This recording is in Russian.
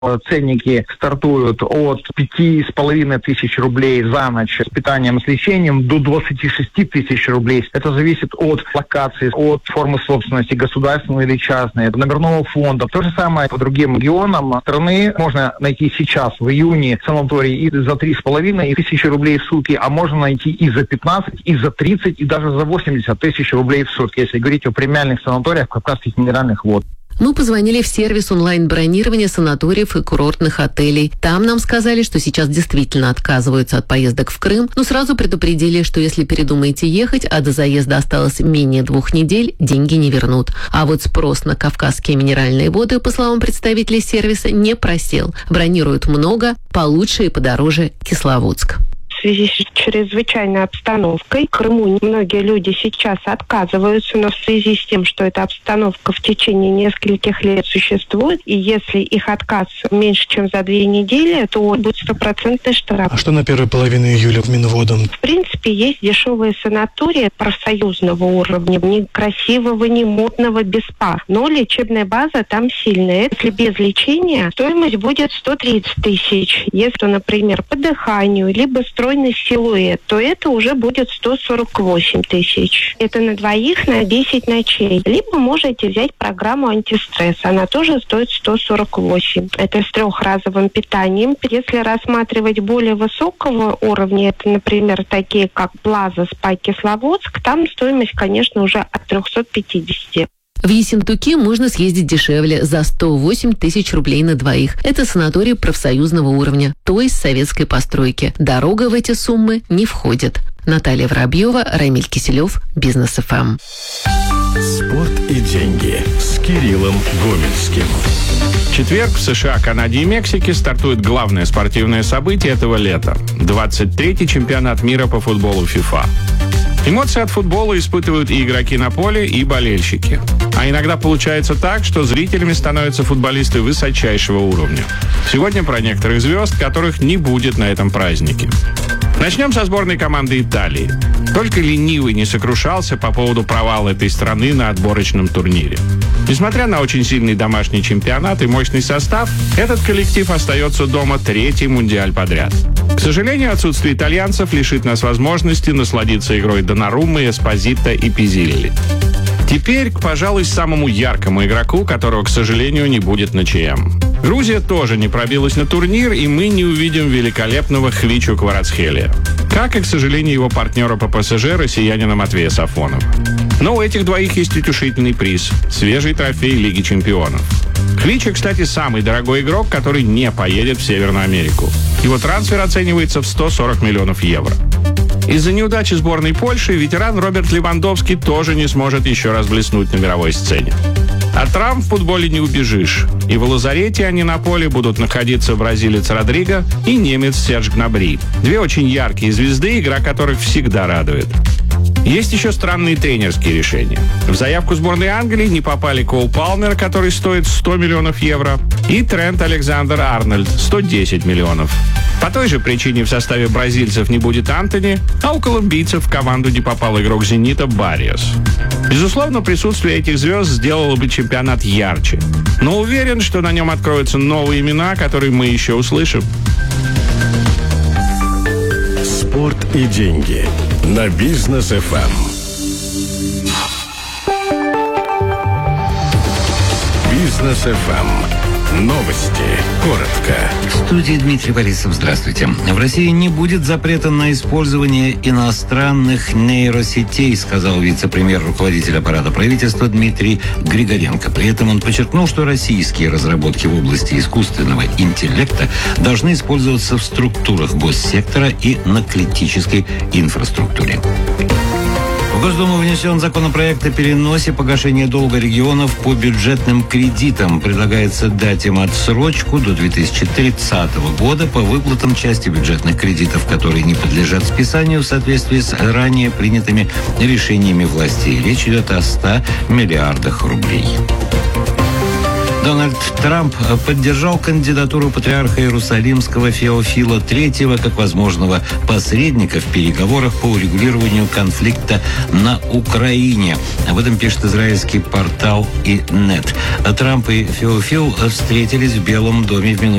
Ценники стартуют от 5500 рублей за ночь с питанием, с лечением до 26 тысяч рублей. Это зависит от локации, от формы собственности, государственной или частной, номерного фонда. То же самое по другим регионам страны. Можно найти сейчас, в июне, санаторий и за 3,5 тысячи рублей в сутки, а можно найти и за 15, и за 30, и даже за 80 тысяч рублей в сутки, если говорить о премиальных санаториях Кавказских минеральных вод. Мы позвонили в сервис онлайн-бронирования санаториев и курортных отелей. Там нам сказали, что сейчас действительно отказываются от поездок в Крым, но сразу предупредили, что если передумаете ехать, а до заезда осталось менее 2 недель, деньги не вернут. А вот спрос на кавказские минеральные воды, по словам представителей сервиса, не просел. Бронируют много, получше и подороже Кисловодск. В связи с чрезвычайной обстановкой в Крыму многие люди сейчас отказываются, но в связи с тем, что эта обстановка в течение нескольких лет существует, и если их отказ меньше, чем за 2 недели, то будет 100% штраф. А что на первой половине июля в Минводом? В принципе, есть дешевые санатории профсоюзного уровня, не красивого, не модного, без СПА. Но лечебная база там сильная. Если без лечения, стоимость будет 130 тысяч. Если, например, по дыханию, либо стройный силуэт, то это уже будет 148 тысяч. Это на двоих на 10 ночей. Либо можете взять программу антистресс. Она тоже стоит 148. Это с 3-разовым питанием. Если рассматривать более высокого уровня, это, например, такие как Плаза, СПА, Кисловодск, там стоимость, конечно, уже от 350. В Ессентуки можно съездить дешевле, за 108 тысяч рублей на двоих. Это санаторий профсоюзного уровня, то есть советской постройки. Дорога в эти суммы не входит. Наталья Воробьева, Рамиль Киселев, Бизнес ФМ. Спорт и деньги с Кириллом Гомельским. В четверг в США, Канаде и Мексике стартует главное спортивное событие этого лета – 23-й чемпионат мира по футболу ФИФА. Эмоции от футбола испытывают и игроки на поле, и болельщики. А иногда получается так, что зрителями становятся футболисты высочайшего уровня. Сегодня про некоторых звезд, которых не будет на этом празднике. Начнем со сборной команды Италии. Только ленивый не сокрушался по поводу провала этой страны на отборочном турнире. Несмотря на очень сильный домашний чемпионат и мощный состав, этот коллектив остается дома 3-й мундиаль подряд. К сожалению, отсутствие итальянцев лишит нас возможности насладиться игрой Доннаруммы, Эспозито и Пизилли. Теперь, пожалуй, самому яркому игроку, которого, к сожалению, не будет на ЧМ. Грузия тоже не пробилась на турнир, и мы не увидим великолепного Хвичу Кварацхелия. Как и, к сожалению, его партнера по ПСЖ, россиянина Матвея Сафонова. Но у этих двоих есть утешительный приз – свежий трофей Лиги чемпионов. Хвича, кстати, самый дорогой игрок, который не поедет в Северную Америку. Его трансфер оценивается в 140 миллионов евро. Из-за неудачи сборной Польши ветеран Роберт Левандовский тоже не сможет еще раз блеснуть на мировой сцене. От травм в футболе не убежишь. И в лазарете, а не на поле, будут находиться бразилец Родриго и немец Серж Гнабри. Две очень яркие звезды, игра которых всегда радует. Есть еще странные тренерские решения. В заявку сборной Англии не попали Кол Палмер, который стоит 100 миллионов евро, и Трент Александр-Арнольд, 110 миллионов. По той же причине в составе бразильцев не будет Антони, а у колумбийцев в команду не попал игрок «Зенита» Барриос. Безусловно, присутствие этих звезд сделало бы чемпионат ярче. Но уверен, что на нем откроются новые имена, которые мы еще услышим. Спорт и деньги на Бизнес ФМ. Бизнес ФМ. Новости. Коротко. В студии Дмитрий Борисов. Здравствуйте. В России не будет запрета на использование иностранных нейросетей, сказал вице-премьер, руководитель аппарата правительства Дмитрий Григоренко. При этом он подчеркнул, что российские разработки в области искусственного интеллекта должны использоваться в структурах госсектора и на критической инфраструктуре. В Госдуму внесен законопроект о переносе погашения долга регионов по бюджетным кредитам. Предлагается дать им отсрочку до 2030 года по выплатам части бюджетных кредитов, которые не подлежат списанию в соответствии с ранее принятыми решениями властей. Речь идет о 100 миллиардах рублей. Дональд Трамп поддержал кандидатуру патриарха Иерусалимского Феофила III как возможного посредника в переговорах по урегулированию конфликта на Украине. Об этом пишет израильский портал ИНЕТ. Трамп и Феофил встретились в Белом доме в минувшем